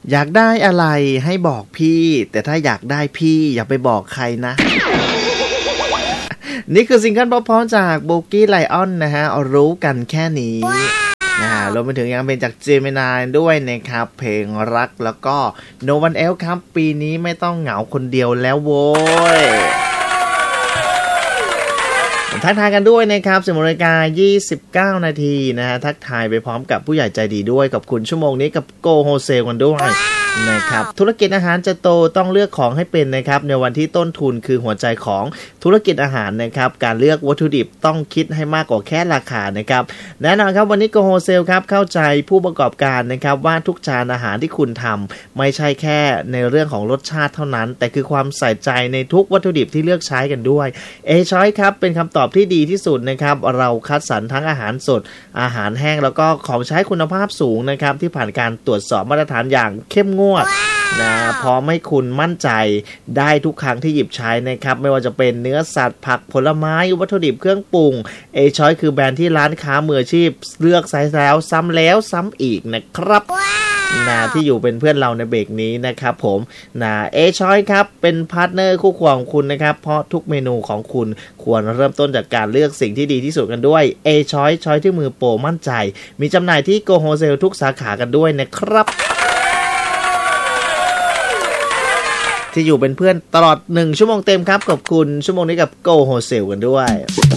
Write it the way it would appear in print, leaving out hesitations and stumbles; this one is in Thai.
อยากได้อะไรให้บอกพี่แต่ถ้าอยากได้พี่อย่าไปบอกใครนะนี่คือซิงเกิลเพราะๆจากโบกี้ไลออนนะฮะรู้กันแค่นี้รวมไปถึงยังเป็นจากเจมินายด้วยนะครับเพลงรักแล้วก็ No One Else ครับปีนี้ไม่ต้องเหงาคนเดียวแล้วโว้ยทักทายกันด้วยนะครับ10 นาฬิกา 29 นาทีนะฮะทักทายไปพร้อมกับผู้ใหญ่ใจดีด้วยกับคุณชั่วโมงนี้กับโกโฮเซลกันด้วยนะครับธุรกิจอาหารจะโตต้องเลือกของให้เป็นนะครับในวันที่ต้นทุนคือหัวใจของธุรกิจอาหารนะครับการเลือกวัตถุดิบต้องคิดให้มากกว่าแค่ราคานะครับแน่นอนครับวันนี้โกโฮเซลครับเข้าใจผู้ประกอบการนะครับว่าทุกจานอาหารที่คุณทำไม่ใช่แค่ในเรื่องของรสชาติเท่านั้นแต่คือความใส่ใจในทุกวัตถุดิบที่เลือกใช้กันด้วยช้อยครับเป็นคำตอบที่ดีที่สุดนะครับเราคัดสรรทั้งอาหารสดอาหารแห้งแล้วก็ของใช้คุณภาพสูงนะครับที่ผ่านการตรวจสอบมาตรฐานอย่างเข้มงวดนะพร้อมให้คุณมั่นใจได้ทุกครั้งที่หยิบใช้นะครับไม่ว่าจะเป็นเนื้อสัตว์ผักผลไม้วัตถุดิบเครื่องปรุงช้อยคือแบรนด์ที่ร้านค้ามืออาชีพเลือกใช้แล้วซ้ำอีกนะครับที่อยู่เป็นเพื่อนเราในเบรกนี้นะครับผมช้อยครับเป็นพาร์ทเนอร์คู่ควงของคุณนะครับเพราะทุกเมนูของคุณควรเริ่มต้นจากการเลือกสิ่งที่ดีที่สุดกันด้วยช้อยที่มือโปรมั่นใจมีจำหน่ายที่โกโฮเซลทุกสาขากันด้วยนะครับที่อยู่เป็นเพื่อนตลอด1 ชั่วโมงเต็มครับขอบคุณชั่วโมงนี้กับโกโฮเซลกันด้วย